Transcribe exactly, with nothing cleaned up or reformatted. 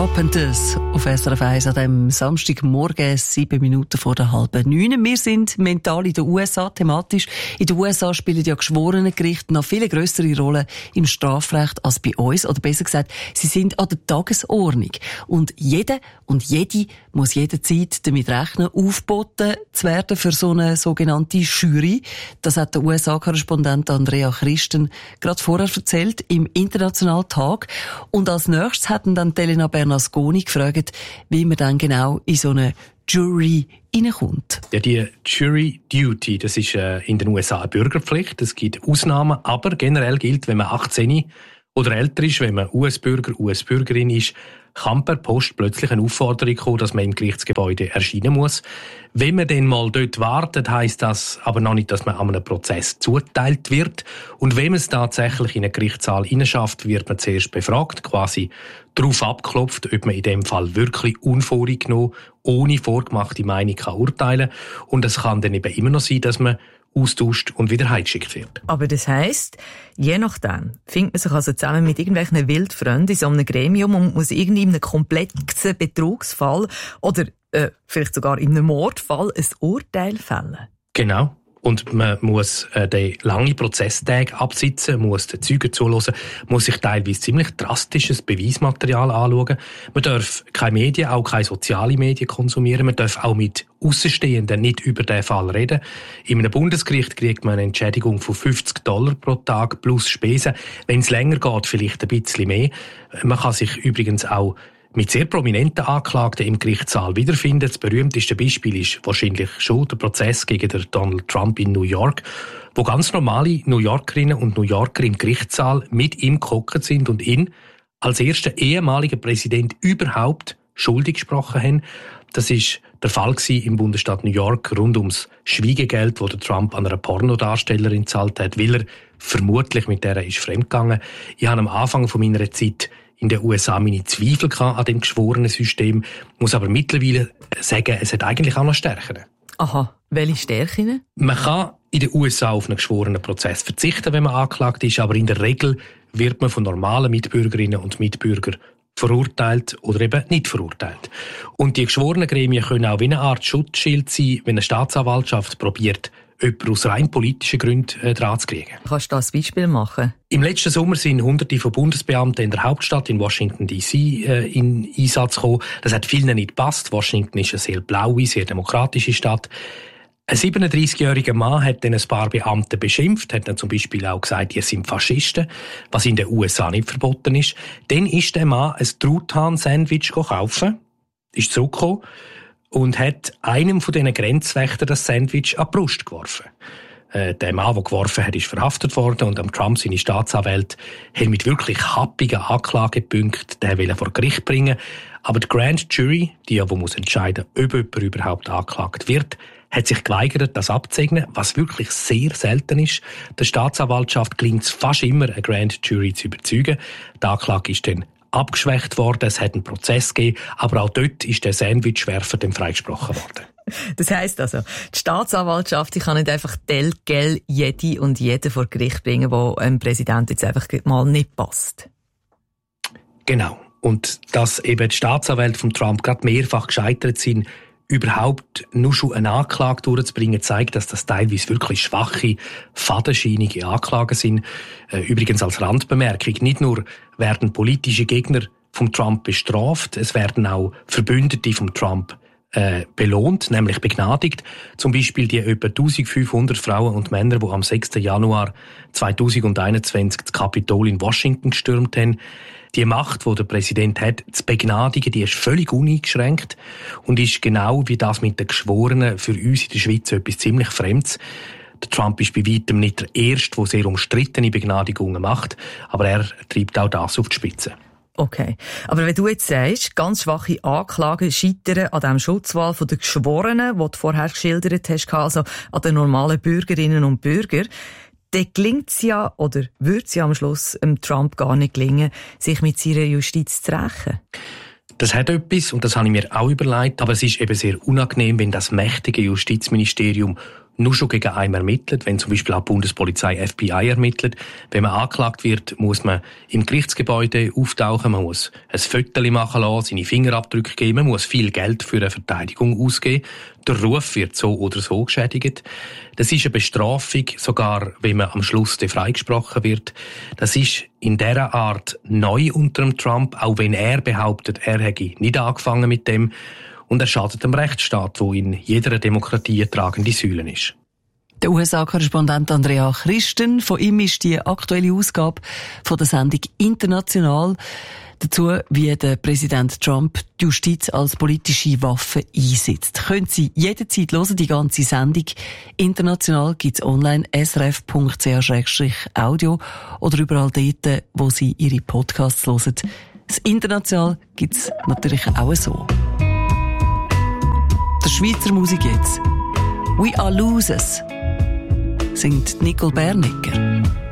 Carpenters auf S R F eins an diesem Samstagmorgen, sieben Minuten vor der halben neun. Wir sind mental in den U S A thematisch. In den U S A spielen ja Geschworenengerichte noch viel grössere Rolle im Strafrecht als bei uns. Oder besser gesagt, sie sind an der Tagesordnung. Und jeder und jede muss jederzeit damit rechnen, aufgeboten zu werden für so eine sogenannte Jury. Das hat der U S A-Korrespondent Andrea Christen gerade vorher erzählt im Internationalen Tag. Und als nächstes hatten dann Elena Bernasconi gefragt, wie man dann genau in so eine Jury hineinkommt. Ja, die Jury Duty, das ist äh, in den U S A eine Bürgerpflicht. Es gibt Ausnahmen, aber generell gilt, wenn man achtzehn oder älter ist, wenn man U S-Bürger, U S-Bürgerin ist, kann per Post plötzlich eine Aufforderung kommen, dass man im Gerichtsgebäude erscheinen muss. Wenn man dann mal dort wartet, heisst das aber noch nicht, dass man an einem Prozess zugeteilt wird. Und wenn man es tatsächlich in einen Gerichtssaal hineinschafft, wird man zuerst befragt, quasi darauf abgeklopft, ob man in dem Fall wirklich unvoreingenommen, ohne vorgemachte Meinung kann urteilen. Und es kann dann eben immer noch sein, dass man austauscht und wieder heimgeschickt wird. Aber das heisst, je nachdem findet man sich also zusammen mit irgendwelchen Wildfreunden in so einem Gremium und muss irgendwie in einem komplexen Betrugsfall oder äh, vielleicht sogar in einem Mordfall ein Urteil fällen. Genau. Und man muss äh, den langen Prozesstag absitzen, muss den Zeugen zuhören, muss sich teilweise ziemlich drastisches Beweismaterial anschauen. Man darf keine Medien, auch keine sozialen Medien konsumieren. Man darf auch mit Aussenstehenden nicht über den Fall reden. In einem Bundesgericht kriegt man eine Entschädigung von fünfzig Dollar pro Tag plus Spesen. Wenn es länger geht, vielleicht ein bisschen mehr. Man kann sich übrigens auch mit sehr prominenten Anklagten im Gerichtssaal wiederfinden. Das berühmteste Beispiel ist wahrscheinlich schon der Prozess gegen den Donald Trump in New York, wo ganz normale New Yorkerinnen und New Yorker im Gerichtssaal mit ihm gehockt sind und ihn als ersten ehemaligen Präsident überhaupt schuldig gesprochen haben. Das ist der Fall im Bundesstaat New York rund ums Schwiegegeld, das Trump an einer Pornodarstellerin gezahlt hat, weil er vermutlich mit der ist fremdgegangen. Ich habe am Anfang von meiner Zeit in den U S A meine Zweifel an dem geschworenen System, muss aber mittlerweile sagen, es hat eigentlich auch noch Stärken. Aha, welche Stärken? Man kann in den U S A auf einen geschworenen Prozess verzichten, wenn man angeklagt ist, aber in der Regel wird man von normalen Mitbürgerinnen und Mitbürgern verurteilt oder eben nicht verurteilt. Und die geschworenen Gremien können auch wie eine Art Schutzschild sein, wenn eine Staatsanwaltschaft probiert, jemanden aus rein politischen Gründen äh, dran zu kriegen. Kannst du das Beispiel machen? Im letzten Sommer sind Hunderte von Bundesbeamten in der Hauptstadt in Washington D C äh, in Einsatz gekommen. Das hat vielen nicht gepasst. Washington ist eine sehr blaue, sehr demokratische Stadt. Ein siebenunddreißigjähriger Mann hat dann ein paar Beamte beschimpft, hat dann zum Beispiel auch gesagt, ihr sind Faschisten, was in den U S A nicht verboten ist. Dann ist der Mann ein Truthahn-Sandwich kaufen, ist zurückgekommen und hat einem von diesen Grenzwächtern das Sandwich an die Brust geworfen. Äh, der Mann, der geworfen hat, ist verhaftet worden und am Trump seine Staatsanwälte haben mit wirklich happigen Anklagepunkten den wollen vor Gericht bringen. Aber die Grand Jury, die ja wo muss entscheiden, ob jemand überhaupt angeklagt wird, hat sich geweigert, das abzusegnen, was wirklich sehr selten ist. Der Staatsanwaltschaft gelingt es fast immer, eine Grand Jury zu überzeugen. Die Anklage ist dann abgeschwächt worden, es hat einen Prozess gegeben, aber auch dort ist der Sandwichwerfer dann freigesprochen worden. Das heisst also, die Staatsanwaltschaft die kann nicht einfach telgel jede und jeden vor Gericht bringen, wo einem Präsident jetzt einfach mal nicht passt. Genau. Und dass eben die Staatsanwälte von Trump gerade mehrfach gescheitert sind, überhaupt nur schon eine Anklage durchzubringen, zeigt, dass das teilweise wirklich schwache, fadenscheinige Anklagen sind. Übrigens als Randbemerkung, nicht nur werden politische Gegner von Trump bestraft, es werden auch Verbündete von Trump äh, belohnt, nämlich begnadigt. Zum Beispiel die etwa eintausendfünfhundert Frauen und Männer, die am sechsten Januar zweitausendeinundzwanzig das Kapitol in Washington gestürmt haben. Die Macht, die der Präsident hat, zu begnadigen, die ist völlig uneingeschränkt und ist genau wie das mit den Geschworenen für uns in der Schweiz etwas ziemlich Fremdes. Der Trump ist bei weitem nicht der Erste, der sehr umstrittene Begnadigungen macht, aber er treibt auch das auf die Spitze. Okay. Aber wenn du jetzt sagst, ganz schwache Anklagen scheitern an dem Schutzwahl der Geschworenen, die du vorher geschildert hast, also an den normalen Bürgerinnen und Bürgern, dann gelingt es ja, oder würde es ja am Schluss ähm, Trump gar nicht gelingen, sich mit seiner Justiz zu rächen. Das hat etwas, und das habe ich mir auch überlegt, aber es ist eben sehr unangenehm, wenn das mächtige Justizministerium nur schon gegen einen ermittelt, wenn zum Beispiel auch die Bundespolizei F B I ermittelt. Wenn man angeklagt wird, muss man im Gerichtsgebäude auftauchen, man muss ein Foto machen lassen, seine Fingerabdrücke geben, man muss viel Geld für eine Verteidigung ausgeben. Der Ruf wird so oder so geschädigt. Das ist eine Bestrafung, sogar wenn man am Schluss freigesprochen wird. Das ist in dieser Art neu unter dem Trump, auch wenn er behauptet, er hätte nicht angefangen mit dem. Und er schadet dem Rechtsstaat, wo in jeder Demokratie eine tragende Säule ist. Der U S A-Korrespondent Andrea Christen, von ihm ist die aktuelle Ausgabe von der Sendung «International» dazu, wie der Präsident Trump die Justiz als politische Waffe einsetzt. Können Sie jederzeit hören, die ganze Sendung. «International» gibt es online, s r f punkt c h slash audio oder überall dort, wo Sie Ihre Podcasts hören. Das «International» gibt es natürlich auch so. Der Schweizer Musik jetzt. «We are losers» singt Nicole Bernecker.